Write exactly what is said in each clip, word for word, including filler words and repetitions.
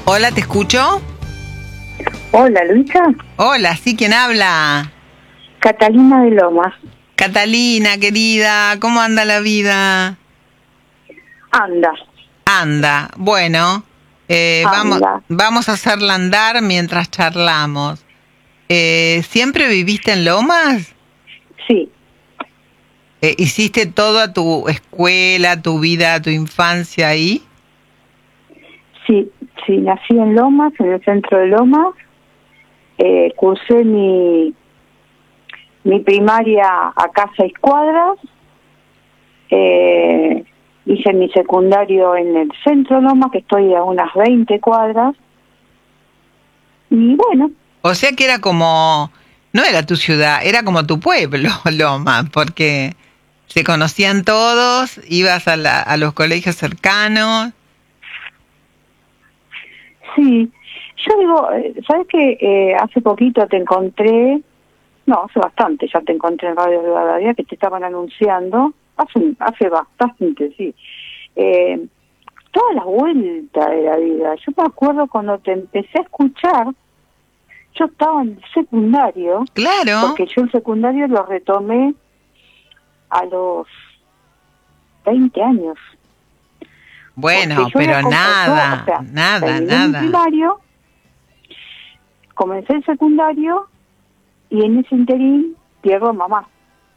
Hola, ¿te escucho? Hola, Luisa. Hola, ¿sí? ¿Quién habla? Catalina de Lomas. Catalina, querida, ¿cómo anda la vida? Anda. Anda, bueno, eh, vamos, Anda. vamos a hacerla andar mientras charlamos. Eh, ¿Siempre viviste en Lomas? Sí, Eh, ¿Hiciste toda tu escuela, tu vida, tu infancia ahí? sí, sí. Nací en Lomas, en el centro de Lomas. Eh, cursé mi, mi primaria acá a seis cuadras. Eh, hice mi secundario en el centro de Lomas, que estoy a unas veinte cuadras. Y bueno, O sea que era como, no era tu ciudad, era como tu pueblo, Lomas, porque se conocían todos, ibas a, la, a los colegios cercanos. sí. Yo digo, eh, ¿sabes qué? Eh, hace poquito te encontré, no, hace bastante ya te encontré en Radio Rivadavia, que te estaban anunciando, hace, un- hace bastante, sí. Eh, toda la vuelta de la vida. Yo me acuerdo cuando te empecé a escuchar, yo estaba en el secundario, Claro. porque yo el secundario lo retomé a los veinte años. Bueno, Porque yo pero había com- yo, o nada, sea, nada, terminé mi nada. primario, comencé el secundario y en ese interín pierdo a mamá.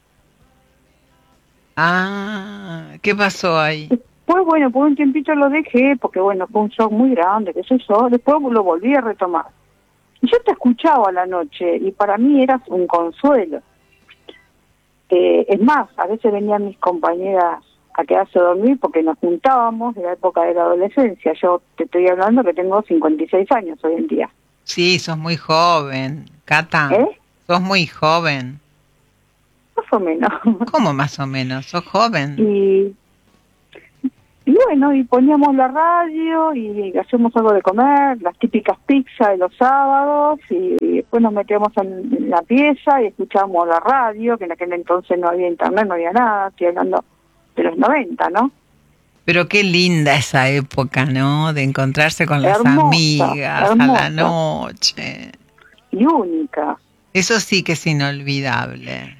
Ah, ¿qué pasó ahí? Después, bueno, por un tiempito lo dejé, porque bueno, fue un shock muy grande, qué sé yo. Después lo volví a retomar. Y yo te escuchaba a la noche y para mí eras un consuelo. Eh, es más, a veces venían mis compañeras a quedarse a dormir porque nos juntábamos en la época de la adolescencia. Yo te estoy hablando que tengo cincuenta y seis años hoy en día. Sí, sos muy joven, Cata, ¿Eh? sos muy joven. Más o menos. ¿Cómo más o menos? Sos joven. y, y bueno, y poníamos la radio y hacíamos algo de comer, las típicas pizzas de los sábados, y, y después nos metíamos en, en la pieza y escuchábamos la radio, que en aquel entonces no había internet, no había nada, estoy hablando de los noventa, ¿no? Pero qué linda esa época, ¿no? De encontrarse con las Hermosa, amigas a la hermosa noche. y única. Eso sí que es inolvidable.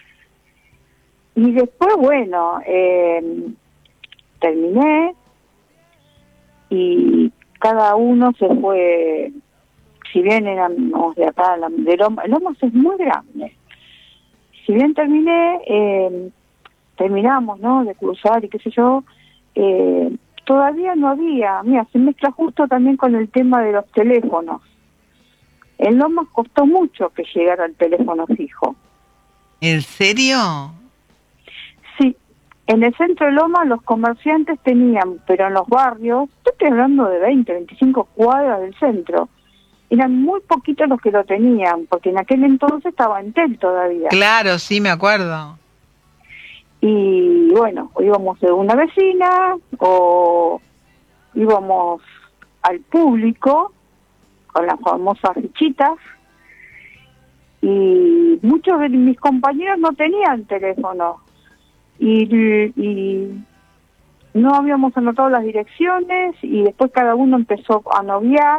Y después, bueno, eh, terminé y cada uno se fue, si bien éramos de acá, la- de Lomas, Lomas es muy grande. Si bien terminé, eh, terminamos, ¿no?, de cruzar y qué sé yo, eh, todavía no había, mira, se mezcla justo también con el tema de los teléfonos. En Lomas costó mucho que llegara el teléfono fijo. ¿En serio? Sí, en el centro de Lomas los comerciantes tenían, pero en los barrios, yo estoy hablando de veinte, veinticinco cuadras del centro, eran muy poquitos los que lo tenían, porque en aquel entonces estaba Entel todavía. Claro, sí, me acuerdo. Y bueno, o íbamos de una vecina o íbamos al público con las famosas fichitas, y muchos de mis compañeros no tenían teléfono y, y no habíamos anotado las direcciones y después cada uno empezó a noviar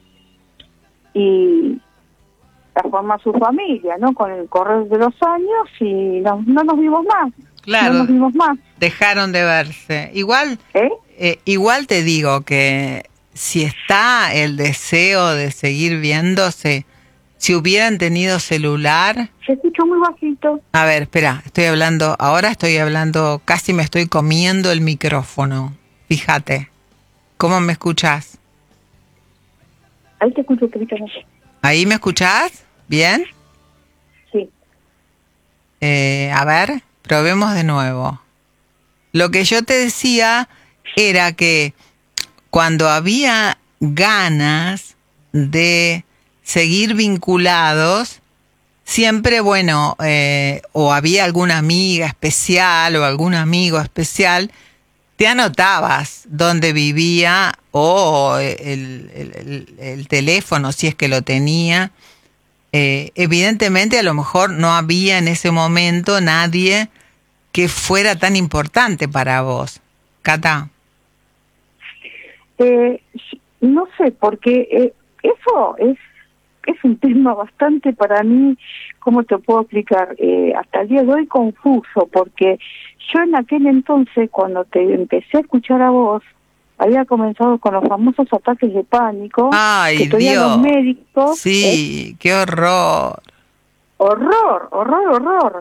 y a formar su familia, ¿no? Con el correr de los años y no, no nos vimos más. Claro, No nos vimos más. dejaron de verse. Igual, ¿Eh? eh, igual te digo que si está el deseo de seguir viéndose, si hubieran tenido celular... Se escuchó muy bajito. A ver, espera, estoy hablando, ahora estoy hablando, casi me estoy comiendo el micrófono. Fíjate, ¿cómo me escuchás? Ahí te escucho un poquito más. ¿Ahí me escuchás? ¿Bien? Sí. Eh, a ver, probemos de nuevo. Lo que yo te decía era que cuando había ganas de seguir vinculados, siempre, bueno, eh, o había alguna amiga especial o algún amigo especial, te anotabas dónde vivía o el, el, el, el teléfono, si es que lo tenía. Eh, evidentemente, a lo mejor no había en ese momento nadie que fuera tan importante para vos. Cata. Eh, no sé, porque eh, eso es es un tema bastante para mí, ¿cómo te puedo explicar? Eh, hasta el día de hoy confuso, porque yo en aquel entonces, cuando te empecé a escuchar a vos, había comenzado con los famosos ataques de pánico, Ay, que todavía Dios. los médicos... Sí, ¿eh? qué horror. Horror, horror, horror.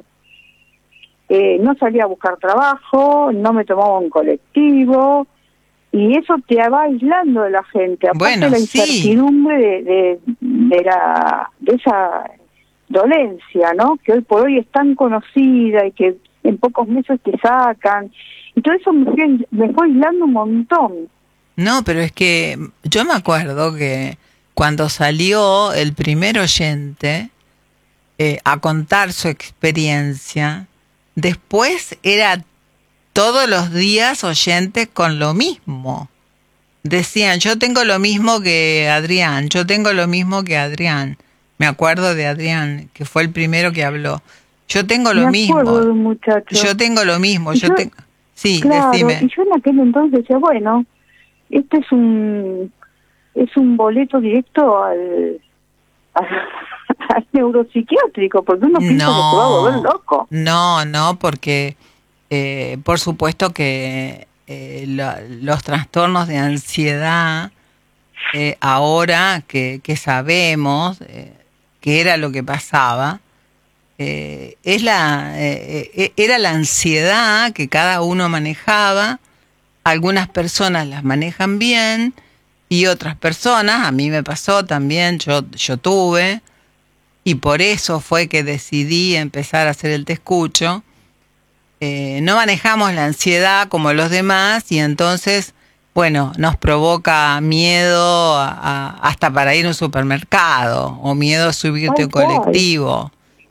Eh, no salía a buscar trabajo, no me tomaba un colectivo, y eso te va aislando de la gente. Aparte Bueno, la sí. incertidumbre de, de, de, la, de esa dolencia, ¿no? Que hoy por hoy es tan conocida y que en pocos meses te sacan. Y todo eso me fue, me fue aislando un montón. No, pero es que yo me acuerdo que cuando salió el primer oyente eh, a contar su experiencia, después era todos los días oyentes con lo mismo. Decían, yo tengo lo mismo que Adrián, yo tengo lo mismo que Adrián. Me acuerdo de Adrián, que fue el primero que habló. Yo tengo lo Me mismo. acuerdo de un muchacho. Yo tengo lo mismo. Y Yo yo- tengo. Sí, Claro, decime. y yo en aquel entonces decía, bueno, este es un es un boleto directo al, al, al neuropsiquiátrico, porque uno piensa que se va a volver No, loco. no, no, porque eh, por supuesto que eh, la- los trastornos de ansiedad, eh, ahora que, que sabemos eh, qué era lo que pasaba, eh, es la, eh, eh, era la ansiedad que cada uno manejaba. Algunas personas las manejan bien y otras personas, a mí me pasó también, yo, yo tuve, y por eso fue que decidí empezar a hacer el Te Escucho. Eh, no manejamos la ansiedad como los demás y entonces, bueno, nos provoca miedo a- a- hasta para ir a un supermercado o miedo a subirte a Tal un cual. colectivo.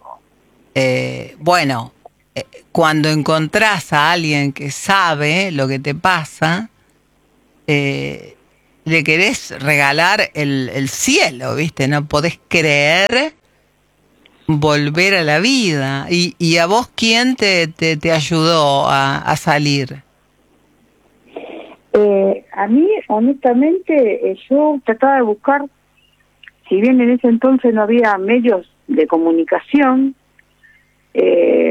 Eh, bueno, eh, cuando encontrás a alguien que sabe lo que te pasa, eh, le querés regalar el, el cielo, ¿viste? No podés creer volver a la vida. ¿Y, y a vos quién te, te, te ayudó a, a salir? Eh, a mí, honestamente, eh, yo trataba de buscar, si bien en ese entonces no había medios de comunicación eh,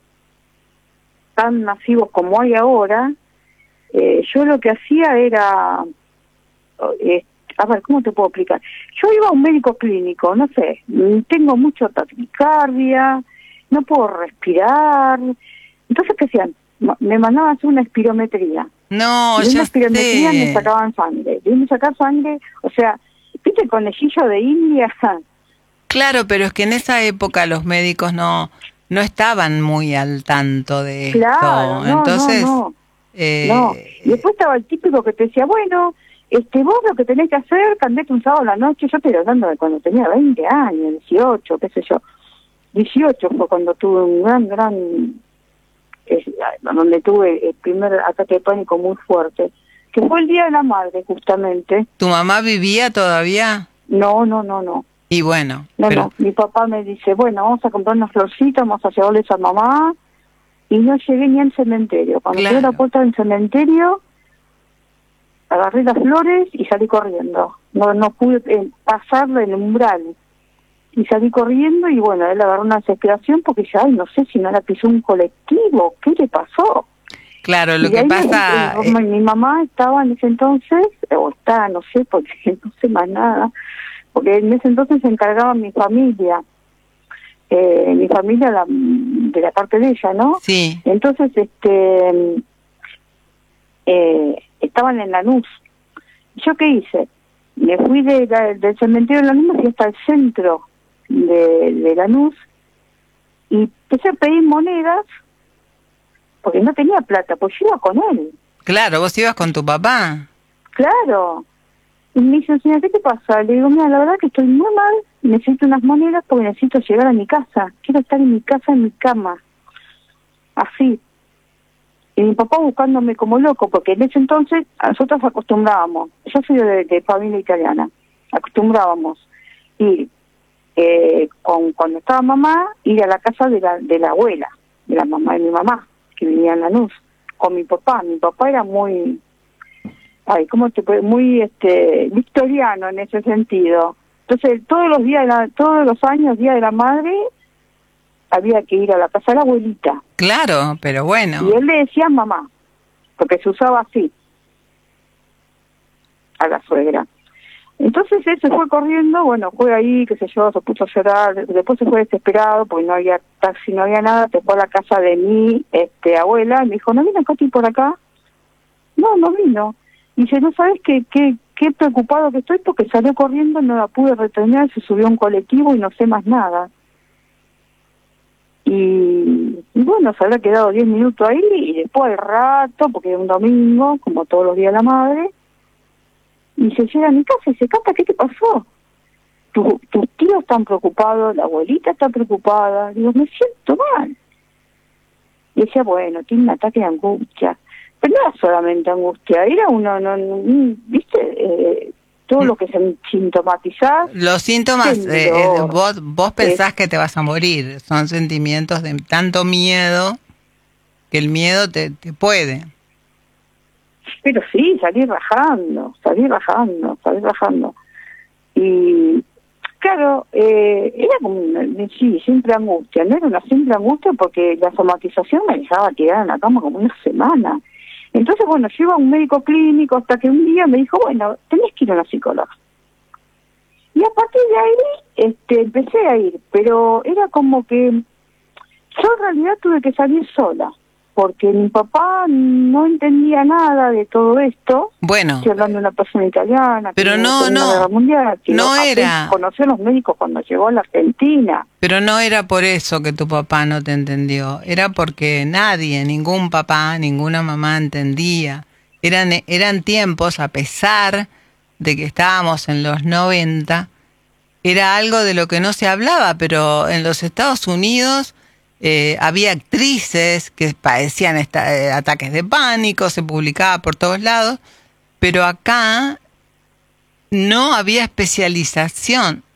tan masivos como hay ahora, eh, yo lo que hacía era, eh, a ver, ¿cómo te puedo explicar? Yo iba a un médico clínico, no sé, mm, tengo mucha taquicardia, no puedo respirar, entonces, ¿qué hacían? Ma- Me mandaban a hacer una espirometría. No, Y ya una espirometría me sé. sacaban sangre. Y me sacar sangre, o sea, ¿viste el conejillo de India? Claro, pero es que en esa época los médicos no, no estaban muy al tanto de esto. Claro, no, Entonces, no, no. eh, No. Y después estaba el típico que te decía, bueno, este vos lo que tenés que hacer, cambiate un sábado a la noche. Yo estoy hablando de cuando tenía veinte años, dieciocho, qué sé yo. dieciocho fue cuando tuve un gran, gran... es, donde tuve el primer ataque de pánico muy fuerte, que fue el Día de la Madre, justamente. ¿tu mamá vivía todavía? No, no, no, no. Y bueno, No, pero no, mi papá me dice, bueno, vamos a comprar unas florcitas, vamos a llevarles a mamá, y no llegué ni al cementerio. Cuando llegué a la claro. puerta del cementerio, agarré las flores y salí corriendo. No no pude eh, pasar el umbral. Y salí corriendo y bueno, él agarró una desesperación porque ya, ay, no sé si no la pisó un colectivo, ¿qué le pasó? Claro, Y lo de que ahí, pasa... eh, mi mamá estaba en ese entonces, o está, no sé, porque no sé más nada, porque en ese entonces se encargaba mi familia, eh, mi familia la, de la parte de ella, ¿no? Sí, Entonces, este, eh, estaban en Lanús. ¿Yo qué hice? Me fui de la- del cementerio de Lanús, me fui hasta el centro de, de Lanús y empecé a pedir monedas porque no tenía plata, pues yo iba con él. claro, vos ibas con tu papá. Claro. Y me dice, señora, ¿qué te pasa? Le digo, mira, la verdad que estoy muy mal, necesito unas monedas porque necesito llegar a mi casa. Quiero estar en mi casa, en mi cama. Así. Y mi papá buscándome como loco, porque en ese entonces a nosotros acostumbrábamos, yo soy de, de familia italiana, acostumbrábamos ir, eh, con, cuando estaba mamá, ir a la casa de la, de la abuela, de la mamá de mi mamá, que vivía en Lanús, con mi papá. Mi papá era muy... ay, ¿cómo te puede? Muy este victoriano en ese sentido. Entonces, todos los días, de la, todos los años, Día de la Madre, había que ir a la casa de la abuelita. Claro, pero bueno. Y él le decía mamá, porque se usaba así, a la suegra. Entonces él se fue corriendo, bueno, fue ahí, qué sé yo, se puso a llorar, después se fue desesperado porque no había taxi, no había nada, se fue a la casa de mi este, abuela y me dijo, ¿no vino Katy por acá? No, no vino. Y dice, ¿no sabes qué, qué, qué preocupado que estoy? Porque salió corriendo, no la pude retener, se subió a un colectivo y no sé más nada. Y, y bueno, se habrá quedado diez minutos ahí y después al rato, porque era un domingo, como todos los días de la madre, y se llega a mi casa y se Cata, ¿qué te pasó? Tu, tus tíos están preocupados, la abuelita está preocupada. Digo, me siento mal. Y decía, bueno, tiene un ataque de angustia. Pero no era solamente angustia, era uno, no, no ¿viste? Eh, todo lo que se sintomatizaba. Los síntomas, eh, eh, vos, vos pensás es, que te vas a morir. Son sentimientos de tanto miedo que el miedo te, te puede. Pero sí, salí rajando, salí rajando, salí rajando. Y claro, eh, era como, una, sí, simple angustia. No era una simple angustia porque la somatización me dejaba tirar en la cama como una semana. Entonces, bueno, yo iba a un médico clínico hasta que un día me dijo, bueno, tenés que ir a una psicóloga. Y a partir de ahí este, empecé a ir, pero era como que yo en realidad tuve que salir sola, porque mi papá no entendía nada de todo esto. Bueno. Estoy hablando de una persona italiana. Pero que no, no. Guerra Mundial, que no era. Conoció a los médicos cuando llegó a la Argentina. Pero no era por eso que tu papá no te entendió. Era porque nadie, ningún papá, ninguna mamá entendía. Eran, eran tiempos, a pesar de que estábamos en los noventa, era algo de lo que no se hablaba, pero en los Estados Unidos eh, había actrices que padecían esta, eh, ataques de pánico, se publicaba por todos lados, pero acá no había especialización